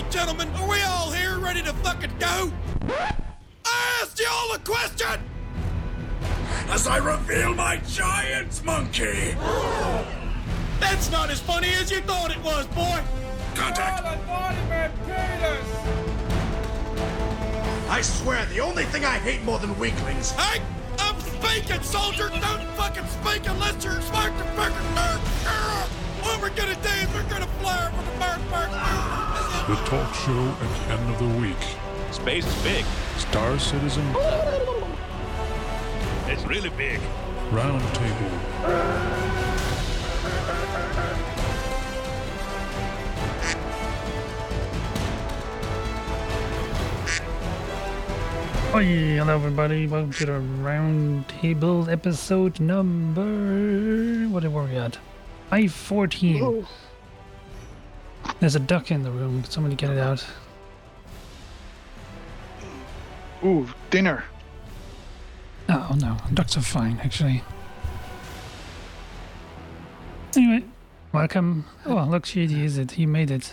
gentlemen, are we all here ready to fucking go? I asked y'all a question! As I reveal my giant monkey! That's not as funny as you thought it was, boy! Contact! I swear, the only thing I hate more than weaklings... Hey! I'm speaking, soldier! Don't fucking speak unless you're smart to fucking nerd! What we're gonna do is we're gonna fly over the bird. The talk show at the end of the week. Space is big. Star Citizen. It's really big. Round Table. Oh yeah, hello everybody, welcome to the Round Table episode number... whatever we got. 514. Ooh. There's a duck in the room, can somebody get it out? Ooh, dinner. Oh no, ducks are fine actually. Anyway, welcome. Oh look, Shady is it, he made it.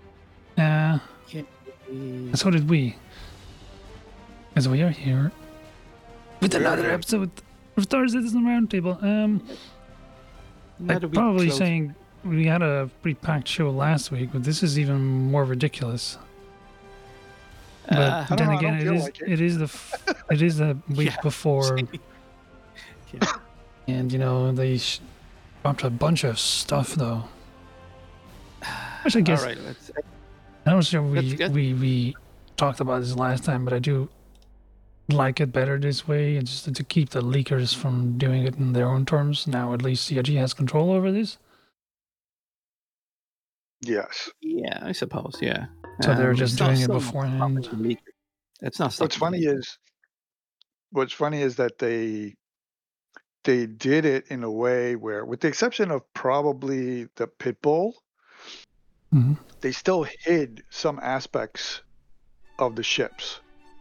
So did we. As we are here with another episode of Star Citizen Roundtable. I'm probably saying we had a pretty packed show last week, but this is even more ridiculous. But then again, it is the week before, and you know they dropped a bunch of stuff though. Which I guess I'm not sure we talked about this last time, but I do like it better this way, and just to keep the leakers from doing it in their own terms. Now at least CIG has control over this. Yes. Yeah, I suppose. Yeah. So they're just doing it beforehand. It's not. What's funny is that they did it in a way where, with the exception of probably the Pitbull, they still hid some aspects of the ships.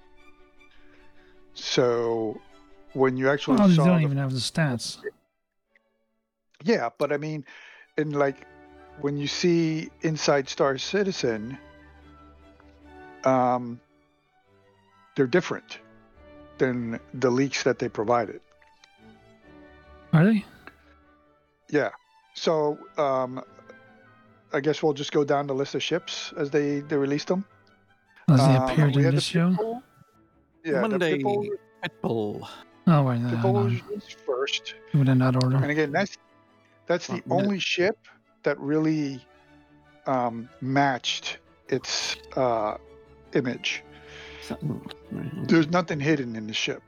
So when you actually saw, they don't even have the stats. Yeah, but I mean, in like when you see inside Star Citizen, they're different than the leaks that they provided. Are they? Yeah. So I guess we'll just go down the list of ships as they released them. As they appeared in this show. Yeah, Monday, Pitbull. Oh, wait, no, Pitbull was first. In that order. And again, that's the only ship that really matched its image. There's nothing hidden in the ship.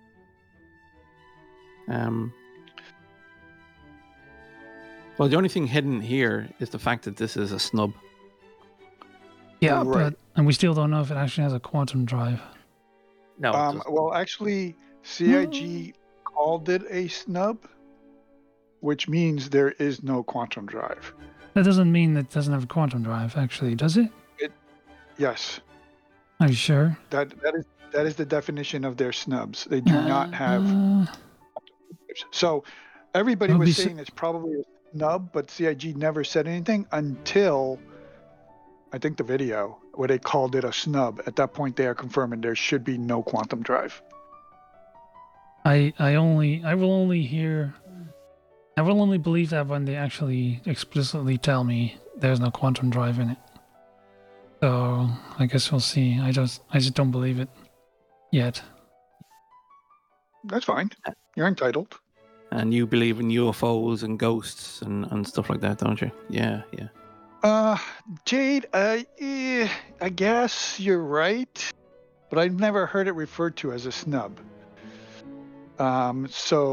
Well, the only thing hidden here is the fact that this is a snub. Yeah, right. And we still don't know if it actually has a quantum drive. No. Well, actually, CIG called it a snub, which means there is no quantum drive. That doesn't mean it doesn't have a quantum drive, actually, does it? Yes. Are you sure? That is the definition of their snubs. They do not have. So everybody was saying it's probably a snub, but CIG never said anything until I think the video where they called it a snub. At that point, they are confirming there should be no quantum drive. I will only believe that when they actually explicitly tell me there's no quantum drive in it. So I guess we'll see. I just don't believe it yet. That's fine. You're entitled. And you believe in UFOs and ghosts and stuff like that, don't you? Yeah. Jade, I guess you're right, but I've never heard it referred to as a snub. I'd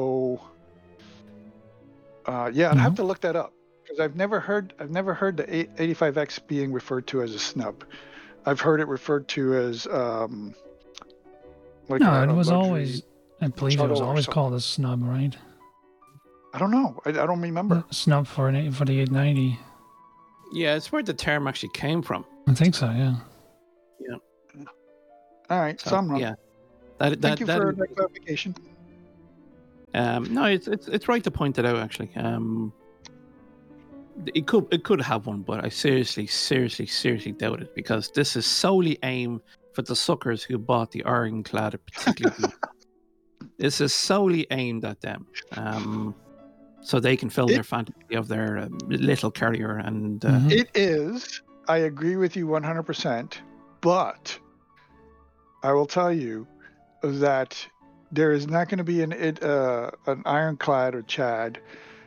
have to look that up because I've never heard the 85X being referred to as a snub. I've heard it referred to as I believe it was always called a snub, right? I don't know. I don't remember. Snub for the 890. Yeah, it's where the term actually came from. I think so, yeah. Yeah. All right, so I'm wrong. Yeah. Thank you for that clarification. No, it's right to point it out, actually. it could have one, but I seriously doubt it, because this is solely aimed for the suckers who bought the Ironclad, particularly. This is solely aimed at them, so they can fill their fantasy of their little carrier. And it is. I agree with you 100%, but I will tell you that there is not going to be an Ironclad or Chad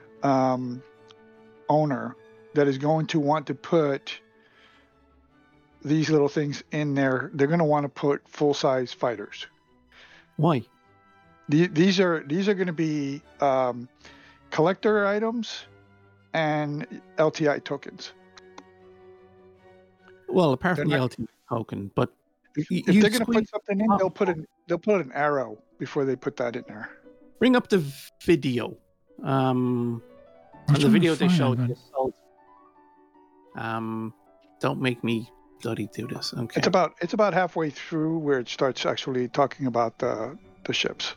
owner that is going to want to put these little things in there. They're going to want to put full-size fighters. Why? These are going to be collector items and LTI tokens. Well, apart from the LTI token, but if they're going to put something in, they'll put an arrow before they put that in there. Bring up the video. And the video they showed the assault. Don't make me bloody do this. Okay. It's about halfway through where it starts actually talking about the ships.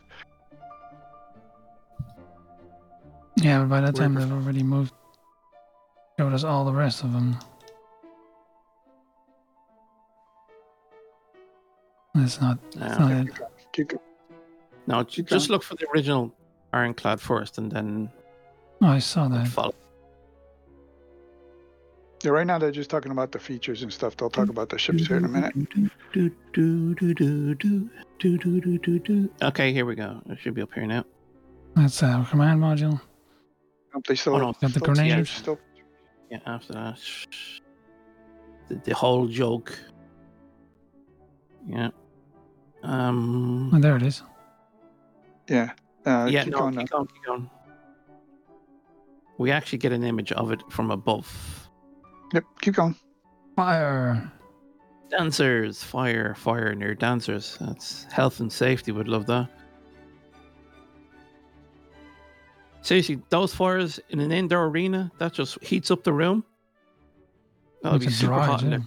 Yeah, but by that time they've already moved. Showed us all the rest of them. It's not it. Keep going. No, just look for the original Ironclad first, and then. Oh, I saw that. Follow. Yeah, right now they're just talking about the features and stuff. They'll talk about the ships here in a minute. Okay, here we go. It should be up here now. That's our command module. They still got the grenades. Yeah, after that, the whole joke. Yeah. Oh, there it is. Yeah. Keep going. We actually get an image of it from above. Yep, keep going. Fire. Dancers, fire near dancers. That's health and safety. Would love that. Seriously, those fires in an indoor arena, that just heats up the room. That'll be super hot in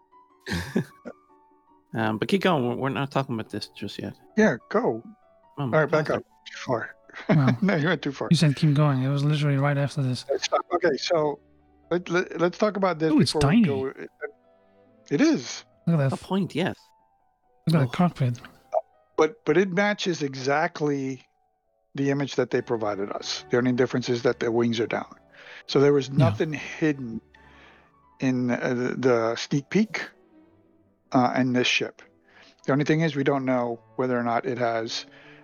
there. But keep going. We're not talking about this just yet. Yeah, go. All right, back up. Too far. Well, no, you went too far. You said keep going. It was literally right after this. Okay, so let's talk about this. Oh, it's tiny. It is. Look at that. A point, yes. Look at the cockpit. But it matches exactly the image that they provided us. The only difference is that the wings are down. So there was nothing hidden in the sneak peek in this ship. The only thing is we don't know whether or not it has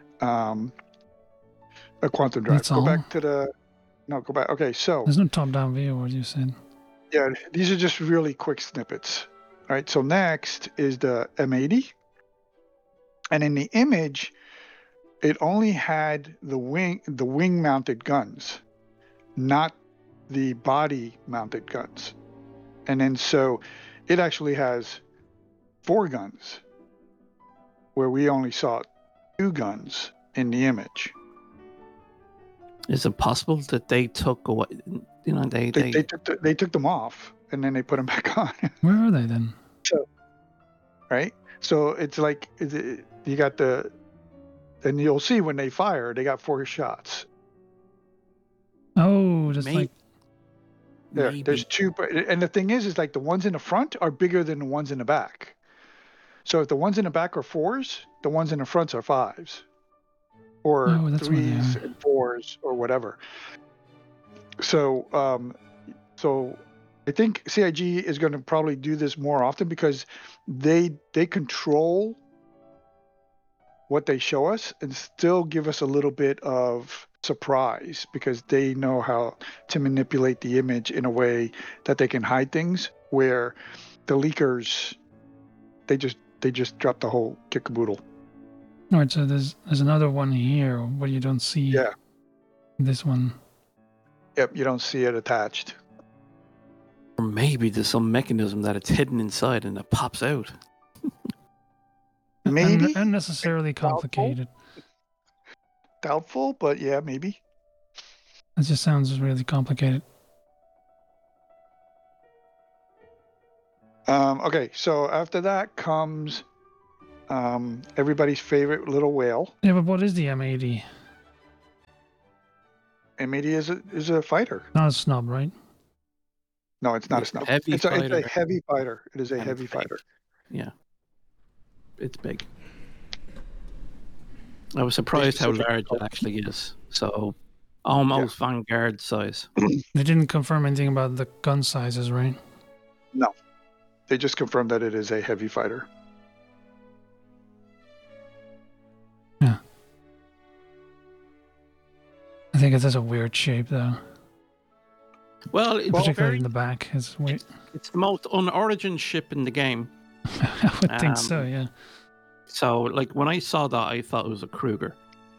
a quantum drive. That's all? Go back. Okay, so there's no top-down view. What you said? Yeah, these are just really quick snippets. All right. So next is the M80, and in the image, it only had the wing-mounted guns, not the body-mounted guns, and then so it actually has 4 guns, where we only saw 2 guns in the image. Is it possible that they took away? You know, they took them off and then they put them back on. Where are they then? So, right. So it's like you got and you'll see when they fire, they got 4 shots. Oh, just Maybe. like. Yeah, there's 2, and the thing is like the ones in the front are bigger than the ones in the back. So if the ones in the back are 4s, the ones in the front are 5s, or 3s and 4s, or whatever. So, so I think CIG is going to probably do this more often because they control what they show us and still give us a little bit of surprise because they know how to manipulate the image in a way that they can hide things where the leakers they just drop the whole kickaboodle. All right, so there's another one here where you don't see this one. Yep, you don't see it attached. Or maybe there's some mechanism that it's hidden inside and it pops out. Maybe unnecessarily complicated. Doubtful, but yeah, maybe. It just sounds really complicated. Okay, so after that comes everybody's favorite little whale. Yeah, but what is the M80? M80 is a fighter. Not a snub, right? No, it's not a snub. It's a heavy fighter. It is a heavy fighter. Yeah. It's big. I was surprised how large it actually is. So, almost Vanguard size. They didn't confirm anything about the gun sizes, right? No. They just confirmed that it is a heavy fighter. Yeah. I think it has a weird shape, though. Well, it's particularly in the back. It's weird. It's the most un-Origin ship in the game. I would think so, yeah. So, like, when I saw that, I thought it was a Kruger.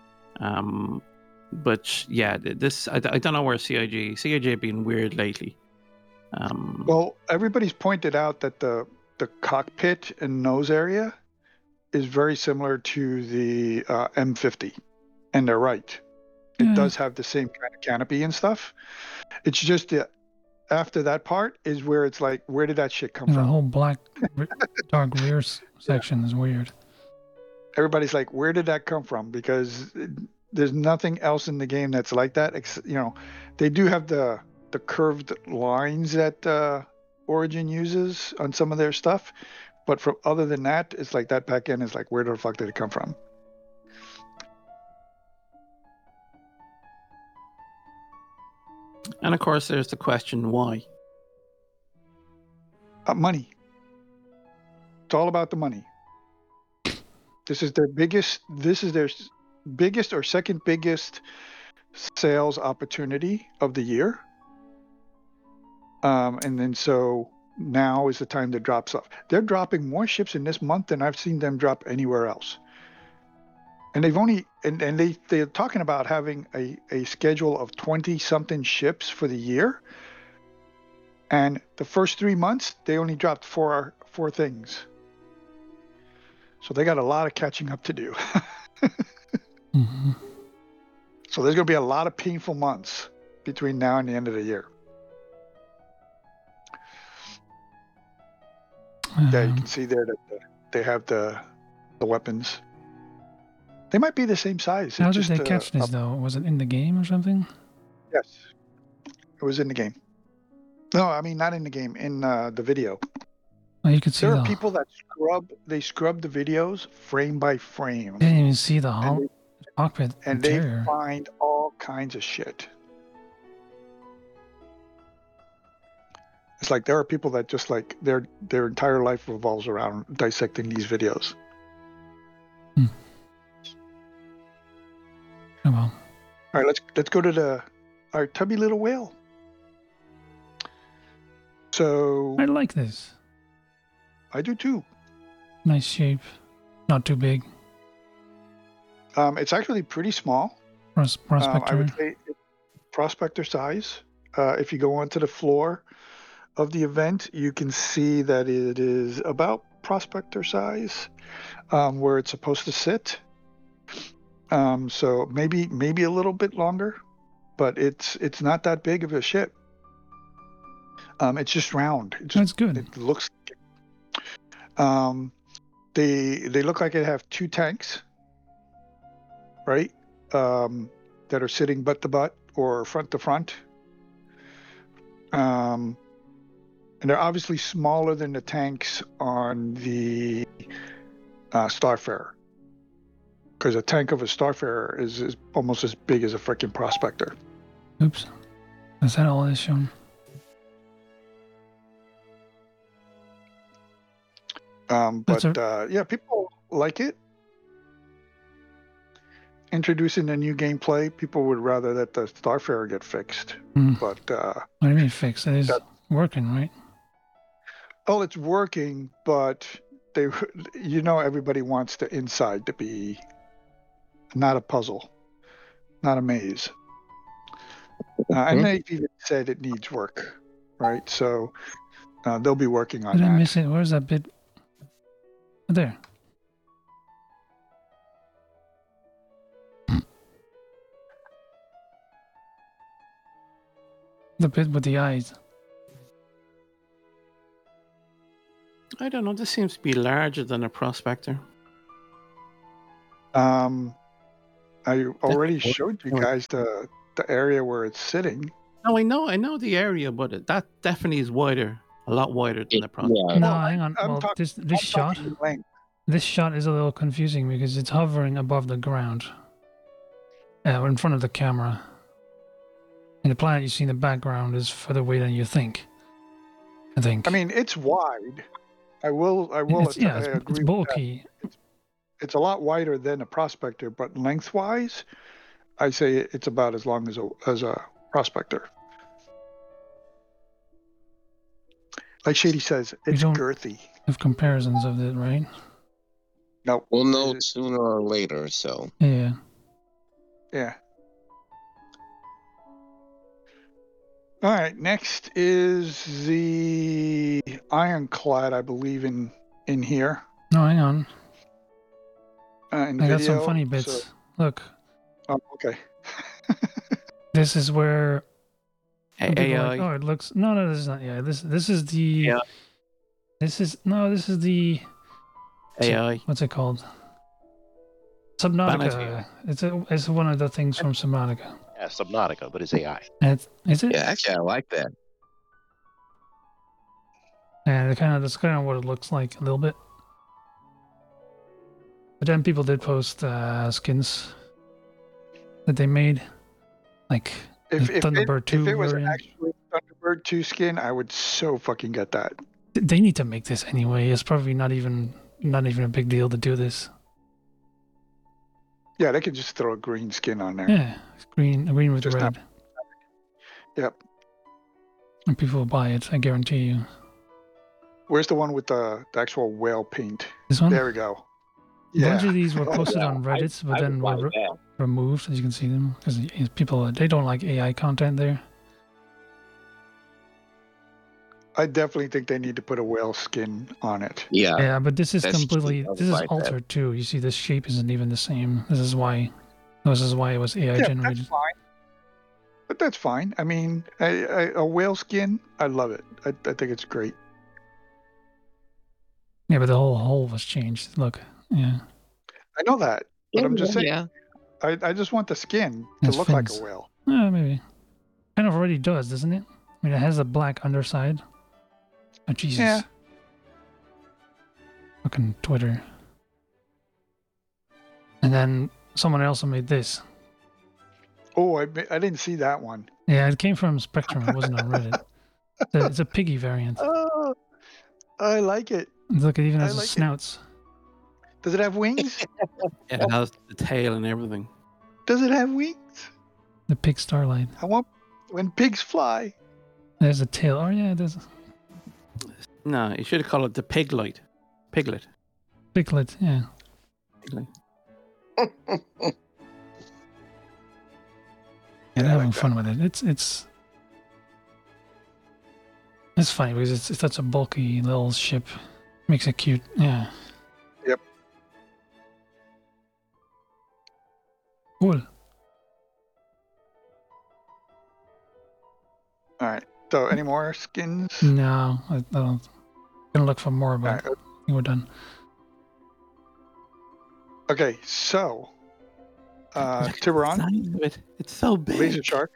But, yeah, this... I don't know where CIG have been weird lately. Well, everybody's pointed out that the cockpit and nose area is very similar to the M50. And they're right. It does have the same kind of canopy and stuff. It's just after that part is where it's like, where did that shit come from? The whole black, dark rear section is weird. Everybody's like, where did that come from? Because there's nothing else in the game that's like that. You know, they do have the curved lines that Origin uses on some of their stuff, but other than that, it's like that back end is like, where the fuck did it come from? And of course, there's the question, why? Money. It's all about the money. This is their biggest or second biggest sales opportunity of the year. And then so now is the time to drop stuff. They're dropping more ships in this month than I've seen them drop anywhere else. And they've only they're talking about having a schedule of 20-something ships for the year. And the first 3 months, they only dropped four things. So they got a lot of catching up to do. Mm-hmm. So there's going to be a lot of painful months between now and the end of the year. Yeah, you can see there that they have the weapons. They might be the same size. How did they catch this, though? Was it in the game or something? Yes. It was in the game. No, I mean, not in the game, in the video. Oh, you could see there are people that scrub the videos frame by frame. They didn't even see the cockpit and interior. They find all kinds of shit. It's like there are people that just like their entire life revolves around dissecting these videos. Oh, well. All right, let's go to our tubby little whale. So I like this. I do too. Nice shape, not too big. It's actually pretty small. Prospector. I would say prospector size. If you go onto the floor of the event, you can see that it is about prospector size, where it's supposed to sit. So maybe a little bit longer, but it's not that big of a ship. It's just round. That's good. It looks. They look like they have two tanks, right? That are sitting butt to butt or front to front. And they're obviously smaller than the tanks on the Starfarer. Because a tank of a Starfarer is almost as big as a freaking Prospector. Oops. Is that all it's shown? Yeah, people like it. Introducing a new gameplay, people would rather that the Starfarer get fixed. But what do you mean fixed? It is working, right? Oh, it's working, but everybody wants the inside to be not a puzzle, not a maze. And they've even said it needs work, right? So they'll be working on that. Did I miss it? Where's that bit? There. The bit with the eyes. I don't know. This seems to be larger than a Prospector. I already showed you guys the area where it's sitting. No, I know the area, but that definitely is wider, a lot wider than the Prospector. Yeah. No, hang on. Well, this shot is a little confusing because it's hovering above the ground, in front of the camera. And the planet you see in the background is further away than you think. I think. I mean, it's wide. I will. It's bulky. It's a lot wider than a Prospector, but lengthwise, I say it's about as long as a Prospector. Like Shady says, it's girthy. Have comparisons of it, right? No. We'll know sooner or later. So. Yeah. Yeah. All right. Next is the Ironclad, I believe in here. No, hang on. I got some funny bits. So... Look. Oh, okay. This is where AI. Like, it looks. No, this is not. Yeah, this is the. Yeah. This is the. AI. What's it called? Subnautica. It's one of the things from Subnautica. Yeah, Subnautica, but it's AI. Is it? Yeah, actually, I like that. And that's kind of what it looks like a little bit. But then people did post skins that they made, like Thunderbird 2. If it was actually Thunderbird 2 skin, I would so fucking get that. They need to make this anyway. It's probably not even a big deal to do this. Yeah, they could just throw a green skin on there. Yeah, green with just red. Yep. And people will buy it, I guarantee you. Where's the one with the actual whale paint? This one? There we go. A bunch of these were posted on Reddit, but then were removed, as you can see them, because people, they don't like AI content there. I definitely think they need to put a whale skin on it. Yeah. Yeah, but this is completely, this is altered too. You see, this shape isn't even the same. This is why it was AI generated. That's fine. But that's fine. I mean, a whale skin, I love it. I think it's great. Yeah, but the whole hull was changed. Look, yeah. I know that, but I'm just saying. Yeah. I just want the skin to look like a whale. Yeah, maybe. Kind of already does, doesn't it? I mean, it has a black underside. Oh, Jesus. Yeah. Fucking Twitter. And then someone else made this. Oh, I didn't see that one. Yeah, it came from Spectrum. It wasn't on Reddit. It's a piggy variant. Oh, I like it. Look, it even has snouts. Does it have wings? Yeah, it has the tail and everything. Does it have wings? The pig starlight. I want when pigs fly. There's a tail. Oh, yeah, there's. No, you should have called it the piglet. Piglet, yeah. Piglet. Yeah, they're having fun with it. It's funny because it's such a bulky little ship. Makes it cute. Yeah. Yep. Cool. All right. So, any more skins? No, I don't. I'm gonna look for more, but I think we're done. Okay, so Tiburon. It's so big. Laser Shark.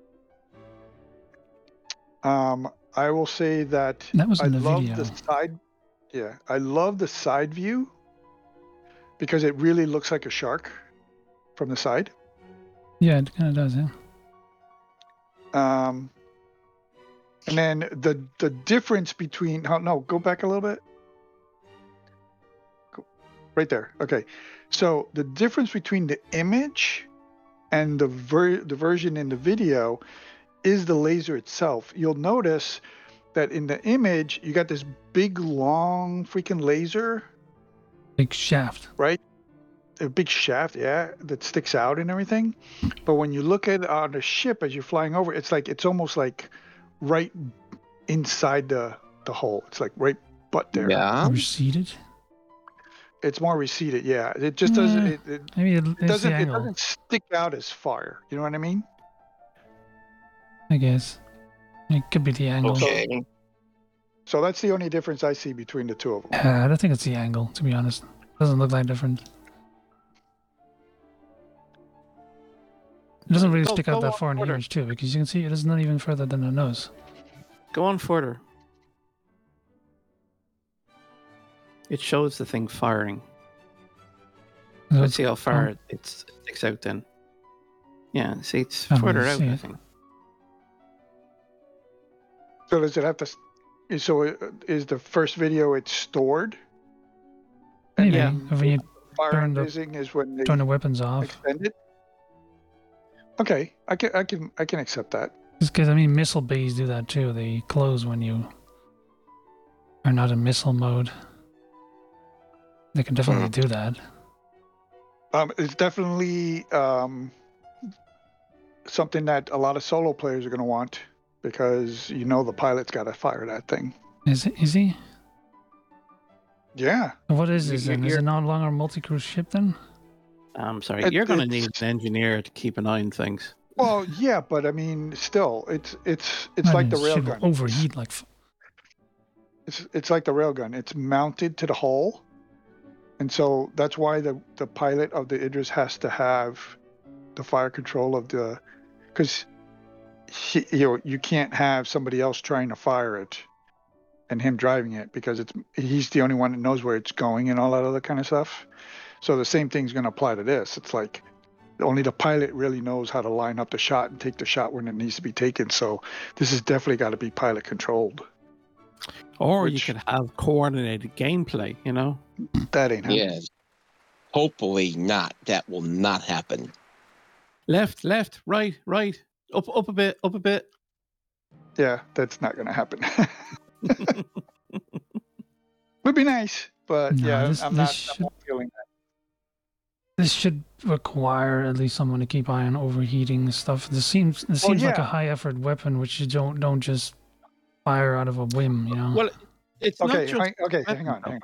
I will say that was I in the love video. the side. Yeah, I love the side view because it really looks like a shark from the side. Yeah, it kind of does. Yeah. And then the difference between go back a little bit. Right there. Okay. So the difference between the image and the version in the video is the laser itself. You'll notice that in the image you got this big long freaking laser. Big shaft. Right? A big shaft, yeah, that sticks out and everything. But when you look at it on the ship as you're flying over, it's almost like right inside the hole. It's like right butt there. Yeah. Receded. It's more receded, yeah. It just doesn't. Maybe it doesn't stick out as far. You know what I mean? I guess it could be the angle. Okay. So that's the only difference I see between the two of them. I don't think it's the angle, to be honest. It doesn't look that different. It doesn't really stick out that far in the image too, because you can see it is not even further than the nose. Go on further. It shows the thing firing. Let's see how far it sticks out then. Yeah, see, it's further out, I think. So does it have to... So is the first video it's stored? Maybe. Yeah. When you Fire fizzing is when they turn the weapons off. Extend it? Okay, I can accept that. Because I mean, missile bays do that too. They close when you are not in missile mode. They can definitely do that. It's definitely something that a lot of solo players are going to want, because the pilot's got to fire that thing. Is he? Yeah. What is this then? Is it no longer a multi-crew ship then? I'm sorry, you're going to need an engineer to keep an eye on things. Well, yeah, but I mean, still, it's like the railgun. Overheat like. It's like the railgun. It's mounted to the hull, and so that's why the pilot of the Idris has to have the fire control of the, because you can't have somebody else trying to fire it, and him driving it, because he's the only one that knows where it's going and all that other kind of stuff. So the same thing's going to apply to this. It's like only the pilot really knows how to line up the shot and take the shot when it needs to be taken. So this has definitely got to be pilot controlled. Or you could have coordinated gameplay, That ain't happening. Yes. Hopefully not. That will not happen. Left, right, up a bit. Yeah, that's not going to happen. Would be nice, but I'm not feeling that. This should require at least someone to keep eye on overheating stuff. This seems like a high effort weapon, which you don't just fire out of a whim, Well, it's okay. not just... Hang on.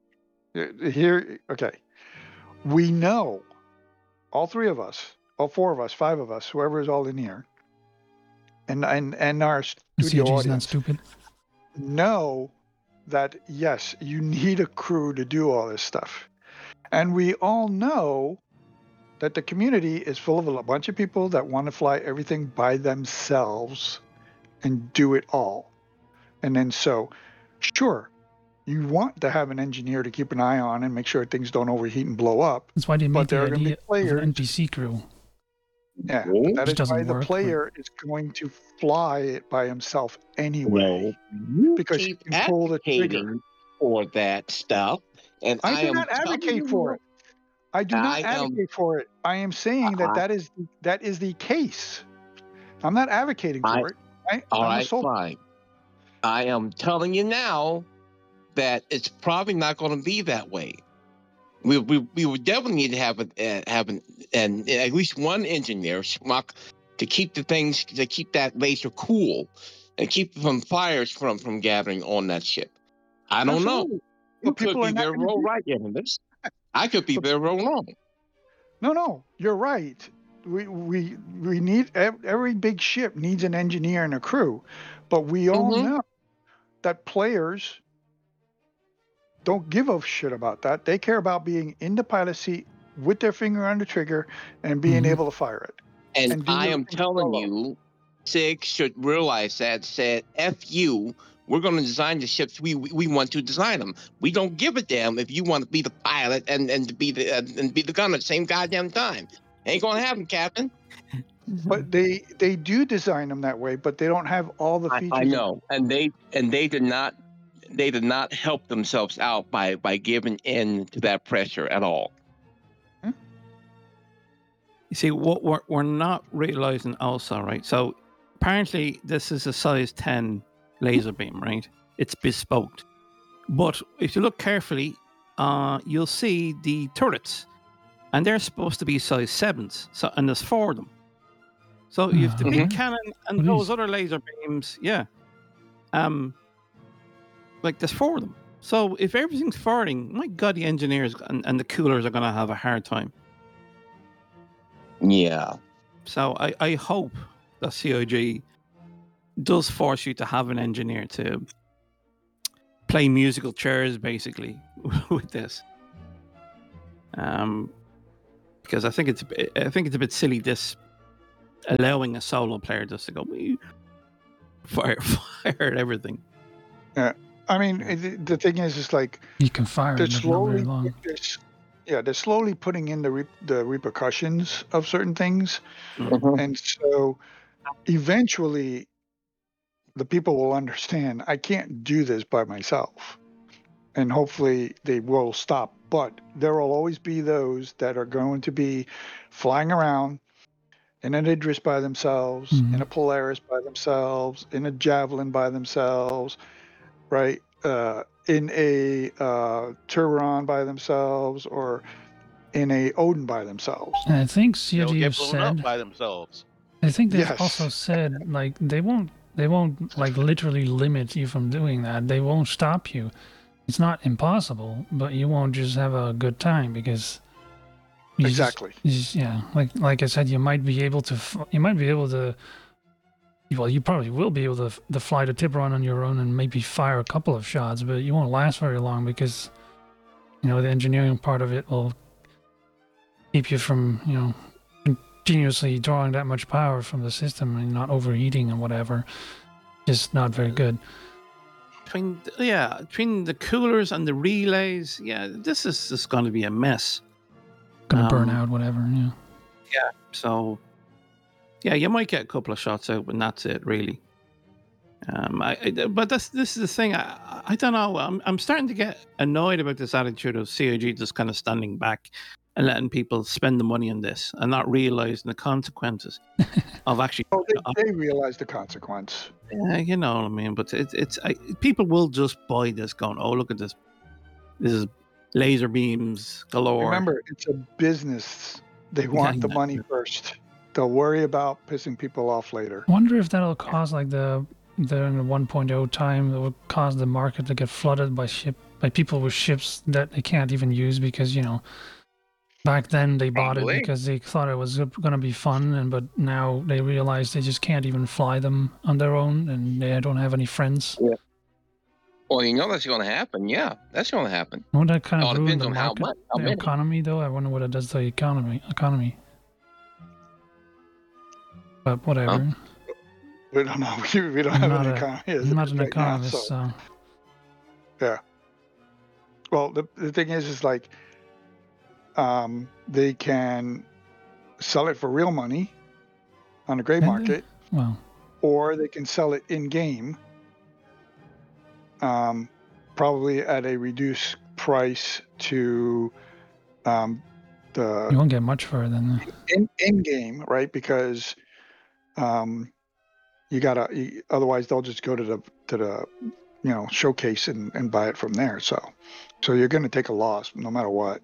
Here, okay. We know, all three of us, all four of us, five of us, whoever is all in here, and our studio audience, not stupid. know that yes, you need a crew to do all this stuff. And we all know that the community is full of a bunch of people that want to fly everything by themselves and do it all. And then sure, you want to have an engineer to keep an eye on and make sure things don't overheat and blow up. That's why they made the idea of an NPC crew. Yeah, that is why the player is going to fly it by himself anyway. Because you can pull the trigger for that stuff. And I do not advocate for it. I do not advocate for it. I am saying that is the case. I'm not advocating for it. All right, fine. I am telling you now that it's probably not going to be that way. We would definitely need to have at least one engineer, Schmuck, to keep that laser cool and keep from fires from gathering on that ship. I don't know. You could be very right in this. I could be very wrong. No, you're right. We need every big ship needs an engineer and a crew, but we all know that players don't give a shit about that. They care about being in the pilot seat with their finger on the trigger and being able to fire it. And I am telling you, SIG should realize that. Said, F you. We're going to design the ships we want to design them. We don't give a damn if you want to be the pilot and to be the gunner at the same goddamn time. Ain't going to happen, Captain. But they do design them that way, but they don't have all the features. I know, and they did not help themselves out by giving in to that pressure at all. You see, what we're not realizing also, right? So apparently this is a size 10 laser beam, right? It's bespoke. But if you look carefully, you'll see the turrets, and they're supposed to be size 7s. So, and there's 4 of them. So you have the big cannon and those other laser beams, like there's 4 of them. So if everything's firing, my God, the engineers and the coolers are going to have a hard time. Yeah. So I hope that CIG does force you to have an engineer to play musical chairs, basically, with this. Because I think it's a bit silly. This allowing a solo player just to go fire at everything. Yeah, I mean, the thing is like you can fire. They're slowly, they're slowly putting in the repercussions of certain things, and so eventually, the people will understand. I can't do this by myself, and hopefully they will stop. But there will always be those that are going to be flying around in an Idris by themselves, in a Polaris by themselves, in a Javelin by themselves, right? In a Turon by themselves, or in a Odin by themselves. And I think They'll COG get have blown up said. by themselves. I think they've also said like they won't like literally limit you from doing that. They won't stop you. It's not impossible, but you won't just have a good time because. Exactly. Yeah, like I said, you might be able to. Well, you probably will be able to fly the Tiburon on your own and maybe fire a couple of shots, but you won't last very long because, the engineering part of it will keep you from, continuously drawing that much power from the system and not overheating and whatever. Just not very good. Between the coolers and the relays, this is just going to be a mess. Gonna burn out, whatever. Yeah. Yeah. So, you might get a couple of shots out, and that's it, really. But this is the thing. I don't know. I'm starting to get annoyed about this attitude of COG just kind of standing back and letting people spend the money on this and not realizing the consequences of actually. They realize the consequence. Yeah, you know what I mean. But people will just buy this, going, "Oh, look at this! This is laser beams galore." Remember, it's a business. They want the money first. They'll worry about pissing people off later. I wonder if that'll cause like the 1.0 time, that will cause the market to get flooded by people with ships that they can't even use because back then they bought it because they thought it was going to be fun, but now they realize they just can't even fly them on their own, and they don't have any friends. Yeah. Well, that's going to happen. Yeah, that's going to happen. Won't that kind of ruin the how market, much, how the many. economy, though? I wonder what it does to the economy. But whatever. Huh? We don't know. We don't have an economy. I'm not an economist, so. Yeah. Well, the thing is like, they can sell it for real money on the gray market, or they can sell it in game, probably at a reduced price to the. You won't get much for it then. In game, right? Because you gotta. Otherwise, they'll just go to the showcase and buy it from there. So you're going to take a loss no matter what.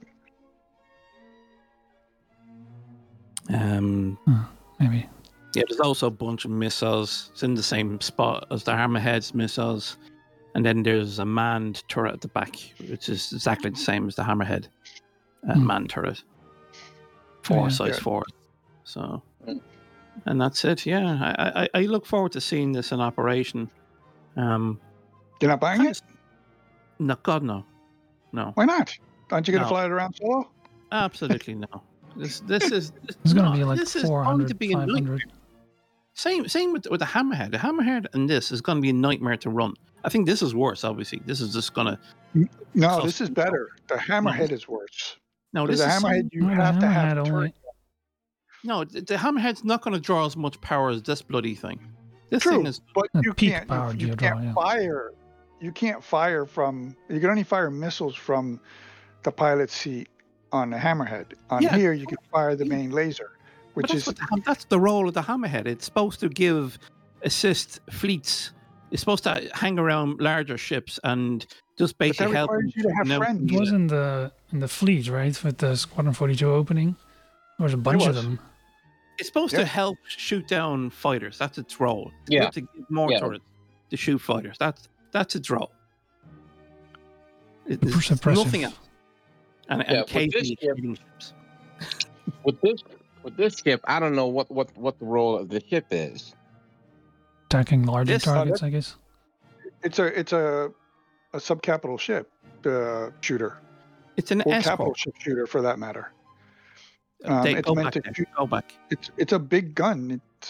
Maybe. Yeah, there's also a bunch of missiles. It's in the same spot as the Hammerhead's missiles. And then there's a manned turret at the back, which is exactly the same as the Hammerhead manned turret. Size 4. So, and that's it. Yeah, I look forward to seeing this in operation. You're not buying it? No, God, no. Why not? Aren't you going to fly it around solo? Absolutely no. This is going to be like 400, 500. Same with the Hammerhead. The Hammerhead and this is going to be a nightmare to run. I think this is worse, obviously. This is just going to... No, this is better. The Hammerhead is worse. No, this the Hammerhead, you have to have turret. No, the Hammerhead's not going to draw as much power as this bloody thing. This True, thing is... but you can't fire. You can't fire from... You can only fire missiles from the pilot seat on the Hammerhead. On here, you can fire the main laser, which is... That's the role of the Hammerhead. It's supposed to assist fleets. It's supposed to hang around larger ships and just basically help. You to have friends. It was in the fleet, right, with the Squadron 42 opening. There was a bunch of them. It's supposed to help shoot down fighters. That's its role. Yeah. To give more turrets to shoot fighters. That's its role. It's nothing else. And occasionally shooting ships. With this ship, I don't know what the role of the ship is. Attacking larger targets, I guess. It's a subcapital ship shooter. It's an escort. Capital ship shooter, for that matter. It's Go meant back to there. Go back. It's a big gun.